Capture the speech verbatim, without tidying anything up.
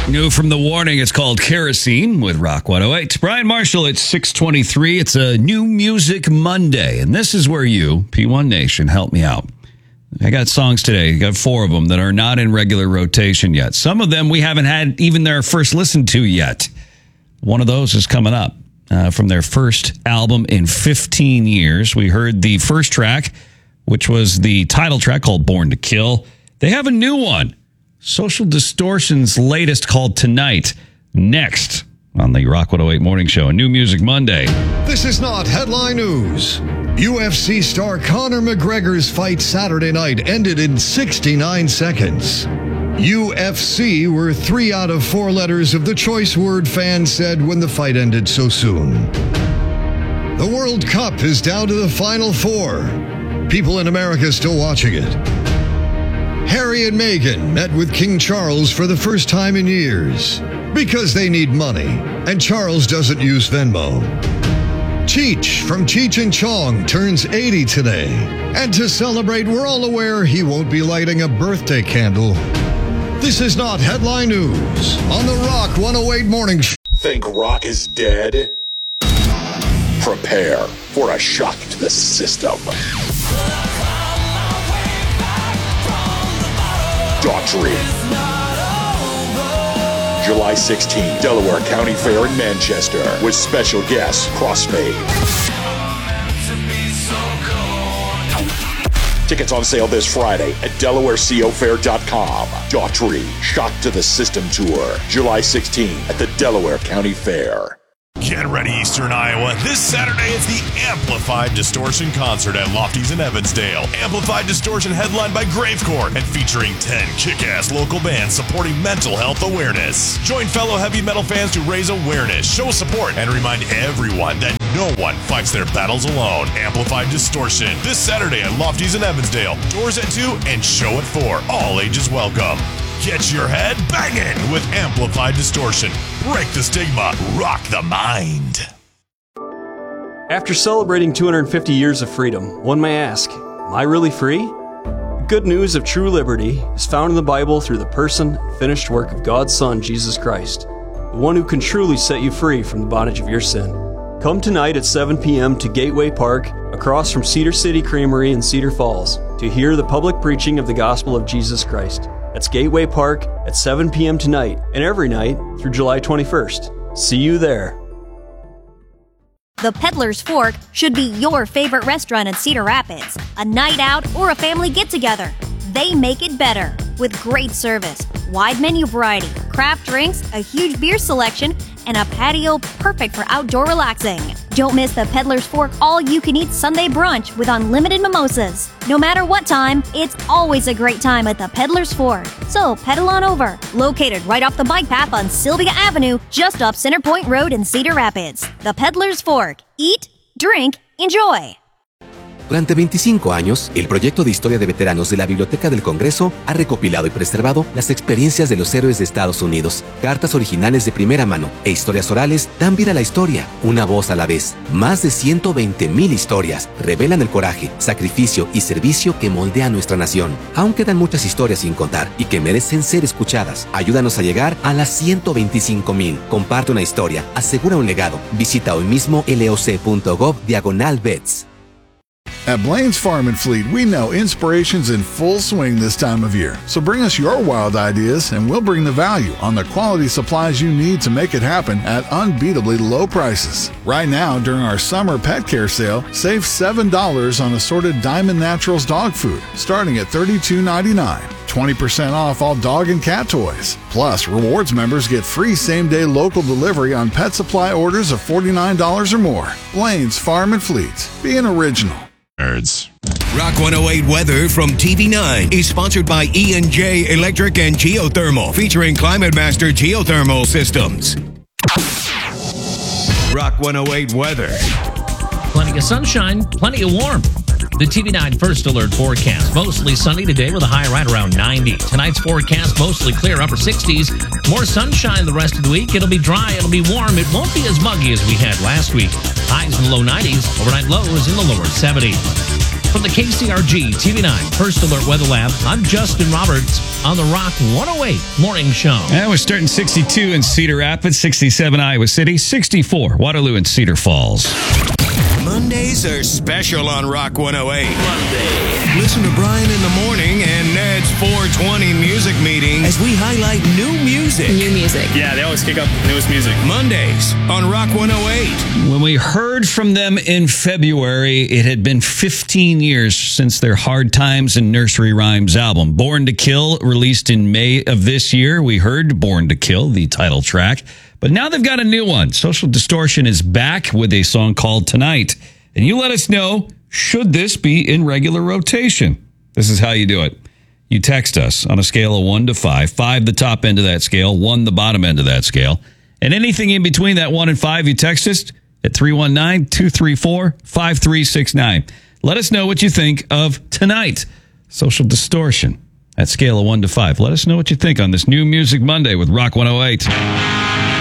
New from the Warning, it's called Kerosene with Rock one oh eight. Brian Marshall, it's six twenty-three. It's a New Music Monday, and this is where you, P one Nation, help me out. I got songs today. I got four of them that are not in regular rotation yet. Some of them we haven't had even their first listen to yet. One of those is coming up uh, from their first album in fifteen years. We heard the first track, which was the title track called Born to Kill. They have a new one. Social Distortion's latest called Tonight. Next on the Rock one oh eight Morning Show, a New Music Monday. This is not headline news. U F C star Conor McGregor's fight Saturday night ended in sixty-nine seconds. U F C were three out of four letters of the choice word fans said when the fight ended so soon. The World Cup is down to the final four. People in America still watching it. Harry and Meghan met with King Charles for the first time in years because they need money, and Charles doesn't use Venmo. Cheech from Cheech and Chong turns eighty today, and to celebrate, we're all aware he won't be lighting a birthday candle. This is not headline news on the Rock one oh eight Morning Show. Think rock is dead? Prepare for a shock to the system. Daughtry. July sixteenth, Delaware County Fair in Manchester with special guests Crossfade. Tickets on sale this Friday at delaware co fair dot com. Daughtry, Shock to the System Tour, July sixteenth at the Delaware County Fair. Get ready, Eastern Iowa. This Saturday is the Amplified Distortion Concert at Lofty's in Evansdale. Amplified Distortion headlined by Gravecourt and featuring ten kick-ass local bands supporting mental health awareness. Join fellow heavy metal fans to raise awareness, show support, and remind everyone that no one fights their battles alone. Amplified Distortion, this Saturday at Lofty's in Evansdale. Doors at two and show at four. All ages welcome. Get your head banging with Amplified Distortion. Break the stigma, rock the mind. After celebrating two hundred fifty years of freedom, one may ask, am I really free? The good news of true liberty is found in the Bible through the person and finished work of God's Son, Jesus Christ, the one who can truly set you free from the bondage of your sin. Come tonight at seven p.m. to Gateway Park, across from Cedar City Creamery in Cedar Falls, to hear the public preaching of the gospel of Jesus Christ. That's Gateway Park at seven p.m. tonight and every night through July twenty-first. See you there. The Peddler's Fork should be your favorite restaurant in Cedar Rapids. A night out or a family get-together. They make it better with great service, wide menu variety, craft drinks, a huge beer selection, and a patio perfect for outdoor relaxing. Don't miss the Peddler's Fork all-you-can-eat Sunday brunch with unlimited mimosas. No matter what time, it's always a great time at the Peddler's Fork. So pedal on over. Located right off the bike path on Sylvia Avenue, just up Center Point Road in Cedar Rapids. The Peddler's Fork. Eat, drink, enjoy. Durante veinticinco años, el proyecto de historia de veteranos de la Biblioteca del Congreso ha recopilado y preservado las experiencias de los héroes de Estados Unidos. Cartas originales de primera mano e historias orales dan vida a la historia, una voz a la vez. Más de ciento veinte mil historias revelan el coraje, sacrificio y servicio que moldea nuestra nación. Aún quedan muchas historias sin contar y que merecen ser escuchadas. Ayúdanos a llegar a las ciento veinticinco mil. Comparte una historia, asegura un legado. Visita hoy mismo loc.gov diagonal vets. At Blaine's Farm and Fleet, we know inspiration's in full swing this time of year. So bring us your wild ideas and we'll bring the value on the quality supplies you need to make it happen at unbeatably low prices. Right now, during our summer pet care sale, save seven dollars on assorted Diamond Naturals dog food, starting at thirty-two ninety-nine. twenty percent off all dog and cat toys. Plus, rewards members get free same-day local delivery on pet supply orders of forty-nine dollars or more. Blaine's Farm and Fleet. Be an original. Nerds. Rock one oh eight Weather from T V nine is sponsored by E and J Electric and Geothermal, featuring Climate Master Geothermal Systems. Rock one oh eight Weather. Plenty of sunshine, plenty of warm. The T V nine First Alert forecast. Mostly sunny today with a high right around ninety. Tonight's forecast mostly clear, upper sixties. More sunshine the rest of the week. It'll be dry. It'll be warm. It won't be as muggy as we had last week. Highs in the low nineties. Overnight lows in the lower seventies. From the K C R G T V nine First Alert Weather Lab, I'm Justin Roberts on the Rock one oh eight Morning Show. And we're starting sixty-two in Cedar Rapids, sixty-seven Iowa City, sixty-four Waterloo and Cedar Falls. Mondays are special on Rock one oh eight. Monday. Listen to Brian in the morning and Ned's four twenty music meeting as we highlight new music. New music. Yeah, they always kick up the newest music. Mondays on Rock one oh eight. When we heard from them in February, it had been fifteen years since their Hard Times and Nursery Rhymes album. Born to Kill, released in May of this year. We heard Born to Kill, the title track. But now they've got a new one. Social Distortion is back with a song called Tonight. And you let us know, should this be in regular rotation? This is how you do it. You text us on a scale of one to five. Five, the top end of that scale. One, the bottom end of that scale. And anything in between that one and five, you text us at three one nine, two three four, five three six nine. Let us know what you think of Tonight. Social Distortion. At scale of one to five. Let us know what you think on this new Music Monday with Rock one oh eight.